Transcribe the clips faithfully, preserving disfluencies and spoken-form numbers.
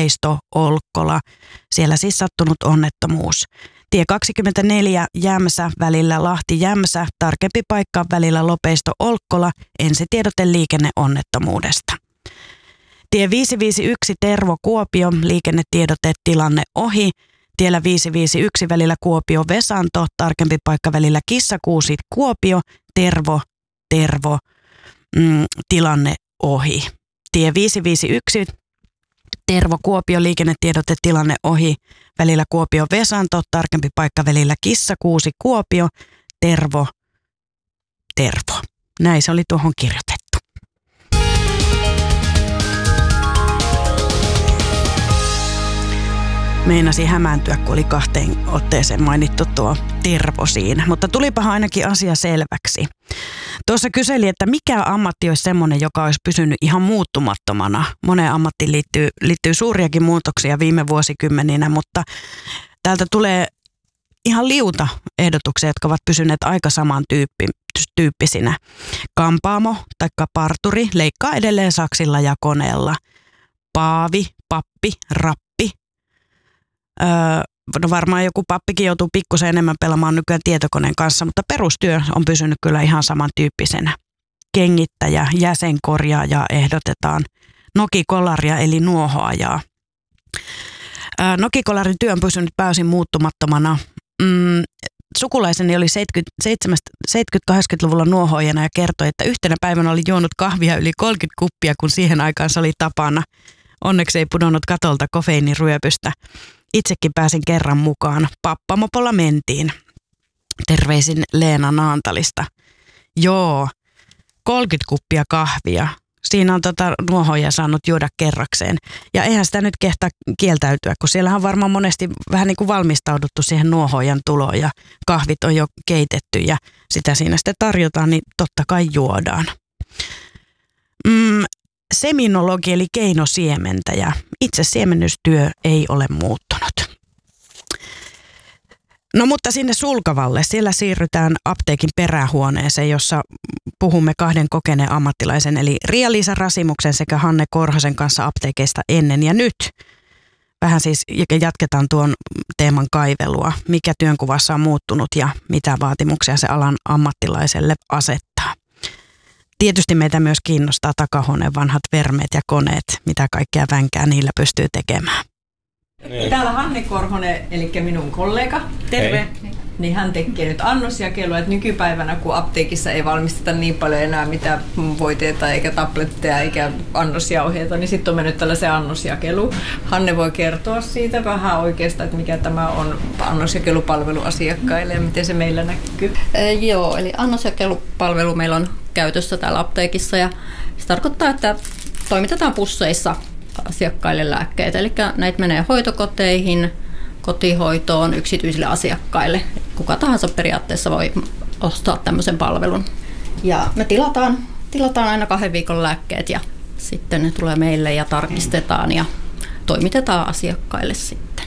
Lopeisto, Olkkola. Siellä siis sattunut onnettomuus. Tie kaksikymmentäneljä Jämsä välillä Lahti-Jämsä, tarkempi paikka välillä Lopeisto-Olkkola, ensitiedote liikenneonnettomuudesta. Tie viisi viisi yksi Tervo-Kuopio, liikennetiedote tilanne ohi. Tiellä viisi viisi yksi välillä Kuopio-Vesanto, tarkempi paikka välillä Kissakuusi Kuopio, Tervo, Tervo, mm, tilanne ohi. Tie viisi viisi yksi Tervo-Kuopio, liikennetiedote tilanne ohi, välillä Kuopio-Vesanto, tarkempi paikka välillä Kissakuusi Kuopio, Tervo, Tervo. Näin se oli tuohon kirjoitettu. Meinasi hämääntyä, kun oli kahteen otteeseen mainittu tuo Tervo siinä, mutta tulipahan ainakin asia selväksi. Tuossa kyseli, että mikä ammatti olisi semmoinen, joka olisi pysynyt ihan muuttumattomana. Moneen ammattiin liittyy, liittyy suuriakin muutoksia viime vuosikymmeninä, mutta täältä tulee ihan liuta ehdotuksia, jotka ovat pysyneet aika saman tyyppi, tyyppisinä. Kampaamo tai parturi leikkaa edelleen saksilla ja koneella. Paavi, pappi, rappi. Öö, no varmaan joku pappikin joutuu pikkusen enemmän pelaamaan nykyään tietokoneen kanssa, mutta perustyö on pysynyt kyllä ihan samantyyppisenä. Kengittäjä, jäsenkorjaaja ehdotetaan, nokikolaria eli nuohoajaa. Öö, nokikolarin työ on pysynyt pääosin muuttumattomana. Mm, sukulaiseni oli seitsemänkymmentä-kahdeksankymmentäluvulla nuohoajana ja kertoi, että yhtenä päivänä oli juonut kahvia yli kolmekymmentä kuppia, kun siihen aikaan se oli tapana. Onneksi ei pudonnut katolta kofeiiniryöpystä. Itsekin pääsin kerran mukaan. Pappamopolla mentiin. Terveisin Leena Naantalista. Joo, kolmekymmentä kuppia kahvia. Siinä on tota nuohoja saanut juoda kerrakseen. Ja eihän sitä nyt kehtaa kieltäytyä, kun siellähän on varmaan monesti vähän niin kuin valmistauduttu siihen nuohojan tuloon ja kahvit on jo keitetty ja sitä siinä sitten tarjotaan, niin totta kai juodaan. Mm, Seminologi eli keinosiementäjä. Itse siemennystyö ei ole muuttunut. No mutta sinne Sulkavalle. Siellä siirrytään apteekin perähuoneeseen, jossa puhumme kahden kokeneen ammattilaisen, eli Riia-Liisa Rasimuksen sekä Hanne Korhosen kanssa apteekeista ennen ja nyt. Vähän siis jatketaan tuon teeman kaivelua, mikä työnkuvassa on muuttunut ja mitä vaatimuksia se alan ammattilaiselle asettaa. Tietysti meitä myös kiinnostaa takahuoneen vanhat vermeet ja koneet, mitä kaikkea vänkää niillä pystyy tekemään. Niin. Täällä Hanne Korhonen, eli minun kollega. Terve. Hei. Niin hän tekee nyt annosjakelua, että nykypäivänä kun apteekissa ei valmisteta niin paljon enää mitään voiteita eikä tabletteja eikä annosjauheita, niin sitten on mennyt tällaiseen annosjakeluun. Hanne voi kertoa siitä vähän oikeastaan, että mikä tämä on annosjakelupalvelu asiakkaille ja miten se meillä näkyy. E, joo, eli annosjakelupalvelu meillä on käytössä täällä apteekissa ja se tarkoittaa, että toimitetaan pusseissa asiakkaille lääkkeitä, eli näitä menee hoitokoteihin, kotihoitoon, yksityisille asiakkaille. Kuka tahansa periaatteessa voi ostaa tämmöisen palvelun. Ja me tilataan, tilataan aina kahden viikon lääkkeet ja sitten ne tulee meille ja tarkistetaan ja toimitetaan asiakkaille sitten.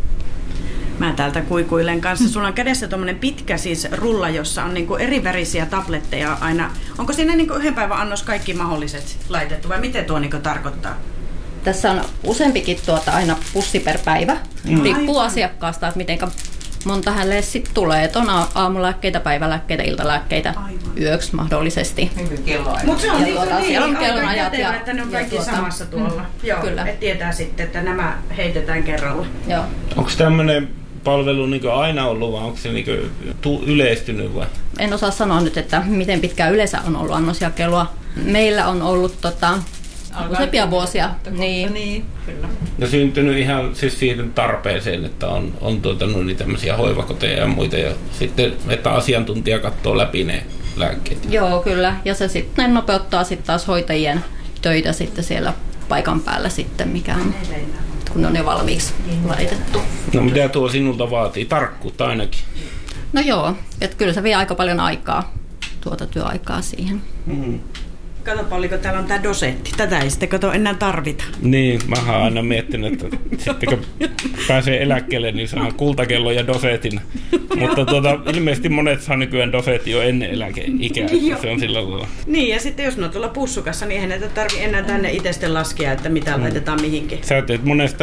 Mä täältä kuikuilen kanssa. Sulla on kädessä tuommoinen pitkä siis rulla, jossa on niinku eri värisiä tabletteja aina. Onko siinä niinku yhden päivän annos kaikki mahdolliset laitettu vai miten tuo niinku tarkoittaa? Tässä on useampikin tuota aina pussi per päivä. Mm. Riippuu asiakkaasta, että miten monta hänelle sitten tulee. Et on aamulääkkeitä, päivälääkkeitä, iltalääkkeitä, aivan. Yöksi mahdollisesti. Mutta se on ja niin, tuota, niin, siellä on aika kellonajat kätevä, ja, että ne on ja kaikki tuota, samassa tuolla. Mm, Joo, kyllä. Et tietää sitten, että nämä heitetään kerralla. Joo. Onko tämmöinen palvelu niin aina ollut vai onko se niin yleistynyt vai? En osaa sanoa nyt, että miten pitkään yleensä on ollut annosjakelua. Meillä on ollut tota, useampia vuosia. Niin, niin, kyllä. Ja syntynyt ihan siis siihen tarpeeseen, että on, on tuota, no, niin tämmöisiä hoivakoteja ja muita. Ja sitten, että asiantuntija katsoo läpi ne lääkkeet. Joo, kyllä. Ja se sitten nopeuttaa sitten taas hoitajien töitä sitten siellä paikan päällä sitten, mikä on, kun ne on jo valmiiksi laitettu. No mitä tuo sinulta vaatii? Tarkkuutta ainakin. No joo, että kyllä se vie aika paljon aikaa, tuota työaikaa siihen. Mm-hmm. Katsopa, oliko täällä on tämä dosetti. Tätä ei sitten kato enää tarvita. Niin, mä oon aina miettinyt, että sitten kun pääsee eläkkeelle, niin saa kultakello ja dosetin. Mutta tuota, ilmeisesti monet saa nykyään dosetti jo ennen eläkeikää, että se on sillä lailla. Niin, ja sitten jos ne on tuolla pussukassa, niin eihän näitä tarvitse enää tänne itse laskea, että mitä mm. laitetaan mihinkin. Sä teet monesta